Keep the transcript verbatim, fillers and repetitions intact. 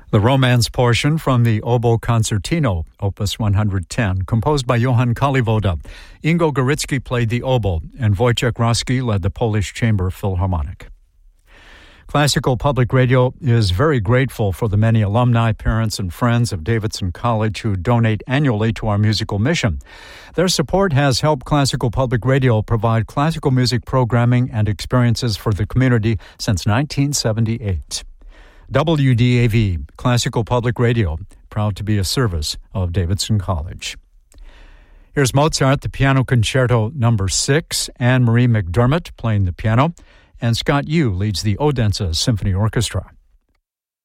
The Romance portion from the Oboe Concertino, Opus one hundred ten, composed by Johann Kalivoda. Ingo Goritsky played the oboe, and Wojciech Roski led the Polish Chamber Philharmonic. Classical Public Radio is very grateful for the many alumni, parents, and friends of Davidson College who donate annually to our musical mission. Their support has helped Classical Public Radio provide classical music programming and experiences for the community since nineteen seventy-eight. W D A V, Classical Public Radio, proud to be a service of Davidson College. Here's Mozart, the Piano Concerto number six, Anne-Marie McDermott playing the piano, and Scott Yu leads the Odense Symphony Orchestra.